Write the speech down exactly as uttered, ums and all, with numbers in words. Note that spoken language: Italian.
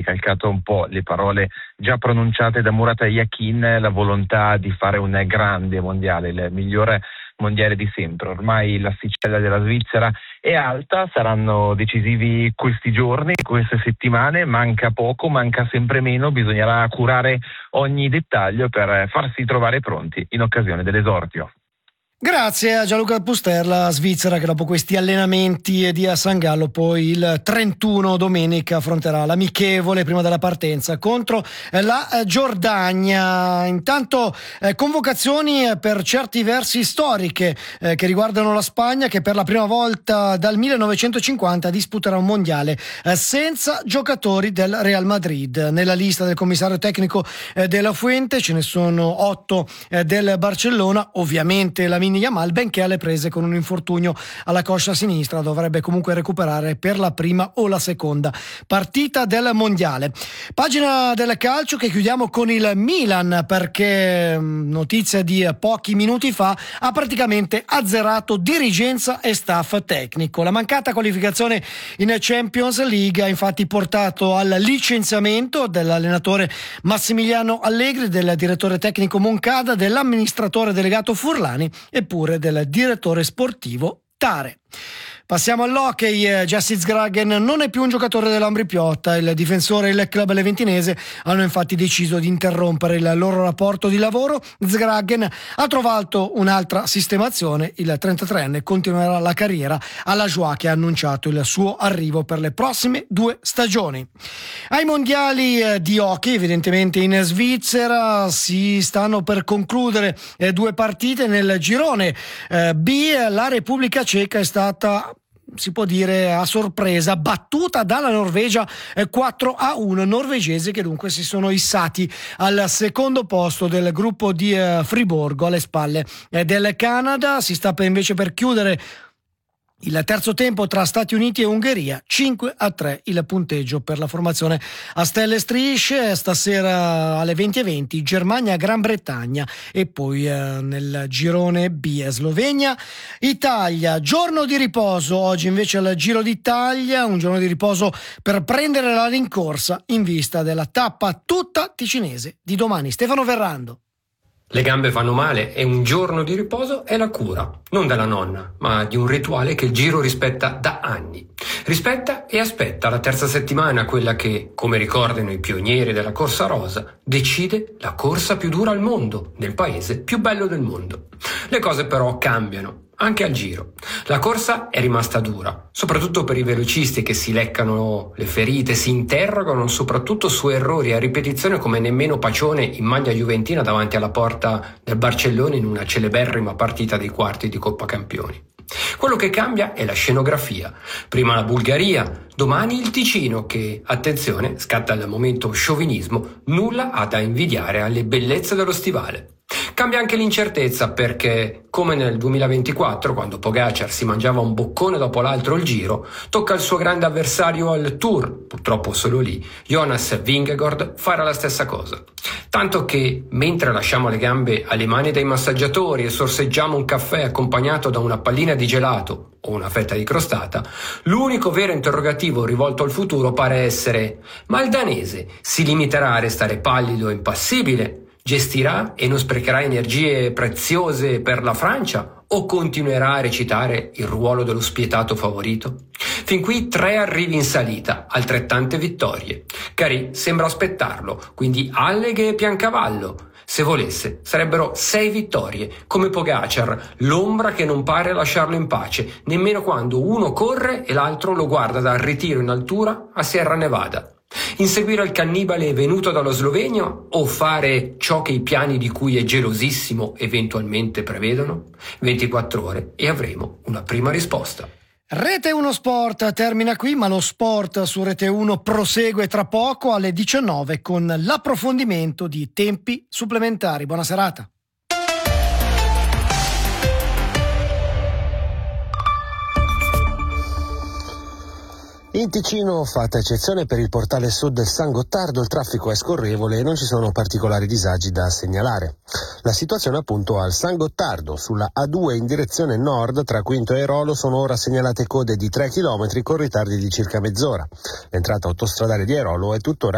ricalcato un po' le parole già pronunciate da Murat Yakin, la volontà di fare un grande mondiale, il migliore mondiale di sempre. Ormai l'asticella della Svizzera è alta, saranno decisivi questi giorni, queste settimane, manca poco, manca sempre meno, bisognerà curare ogni dettaglio per farsi trovare pronti in occasione dell'esordio. Grazie a Gianluca Puster, la Svizzera che dopo questi allenamenti di a San Gallo poi il trentuno domenica affronterà l'amichevole prima della partenza contro la Giordania. Intanto eh, convocazioni per certi versi storiche eh, che riguardano la Spagna, che per la prima volta dal millenovecentocinquanta disputerà un mondiale eh, senza giocatori del Real Madrid. Nella lista del commissario tecnico eh, della Fuente ce ne sono otto eh, del Barcellona, ovviamente la Yamal, benché alle prese con un infortunio alla coscia sinistra, dovrebbe comunque recuperare per la prima o la seconda partita del mondiale. Pagina del calcio che chiudiamo con il Milan, perché notizia di pochi minuti fa ha praticamente azzerato dirigenza e staff tecnico. La mancata qualificazione in Champions League ha infatti portato al licenziamento dell'allenatore Massimiliano Allegri, del direttore tecnico Moncada, dell'amministratore delegato Furlani e pure del direttore sportivo Tare. Passiamo all'hockey. Jesse Zgragen non è più un giocatore dell'Ambri Piotta. Il difensore e il club leventinese hanno infatti deciso di interrompere il loro rapporto di lavoro. Zgragen ha trovato un'altra sistemazione. Il trentatreenne continuerà la carriera alla Joie, che ha annunciato il suo arrivo per le prossime due stagioni. Ai mondiali di hockey, evidentemente in Svizzera, si stanno per concludere due partite nel girone B. La Repubblica Ceca è stata, si può dire a sorpresa, battuta dalla Norvegia quattro a uno, norvegesi che dunque si sono issati al secondo posto del gruppo di Friburgo alle spalle del Canada. Si sta per invece per chiudere il terzo tempo tra Stati Uniti e Ungheria, cinque a tre il punteggio per la formazione a stelle e strisce. Stasera alle venti e venti Germania, Gran Bretagna e poi eh, nel girone B Slovenia, Italia. Giorno di riposo oggi invece al Giro d'Italia, un giorno di riposo per prendere la rincorsa in vista della tappa tutta ticinese di domani. Stefano Verrando. Le gambe fanno male e un giorno di riposo è la cura, non della nonna, ma di un rituale che il Giro rispetta da anni. Rispetta e aspetta la terza settimana, quella che, come ricordano i pionieri della corsa rosa, decide la corsa più dura al mondo, nel paese più bello del mondo. Le cose però cambiano. Anche al Giro. La corsa è rimasta dura, soprattutto per i velocisti che si leccano le ferite, si interrogano soprattutto su errori a ripetizione come nemmeno Pacione in maglia juventina davanti alla porta del Barcellona in una celeberrima partita dei quarti di Coppa Campioni. Quello che cambia è la scenografia. Prima la Bulgaria, domani il Ticino che, attenzione, scatta il momento sciovinismo, nulla ha da invidiare alle bellezze dello stivale. Cambia anche l'incertezza perché, come nel duemilaventiquattro, quando Pogacar si mangiava un boccone dopo l'altro il Giro, tocca al suo grande avversario al Tour, purtroppo solo lì, Jonas Vingegaard, fare la stessa cosa. Tanto che, mentre lasciamo le gambe alle mani dei massaggiatori e sorseggiamo un caffè accompagnato da una pallina di gelato o una fetta di crostata, l'unico vero interrogativo rivolto al futuro pare essere: ma il danese si limiterà a restare pallido e impassibile? Gestirà e non sprecherà energie preziose per la Francia o continuerà a recitare il ruolo dello spietato favorito? Fin qui tre arrivi in salita, altrettante vittorie. Carì sembra aspettarlo, quindi alleghe e piancavallo. Se volesse, sarebbero sei vittorie, come Pogacar, l'ombra che non pare lasciarlo in pace, nemmeno quando uno corre e l'altro lo guarda dal ritiro in altura a Sierra Nevada. Inseguire il cannibale venuto dallo Slovenia o fare ciò che i piani di cui è gelosissimo eventualmente prevedono? ventiquattro ore e avremo una prima risposta. Rete uno Sport termina qui, ma lo sport su Rete uno prosegue tra poco alle diciannove con l'approfondimento di tempi supplementari. Buona serata. In Ticino, fatta eccezione per il portale sud del San Gottardo, il traffico è scorrevole e non ci sono particolari disagi da segnalare. La situazione appunto al San Gottardo, sulla A due in direzione nord tra Quinto e Rolo sono ora segnalate code di tre chilometri con ritardi di circa mezz'ora. L'entrata autostradale di Airolo è tuttora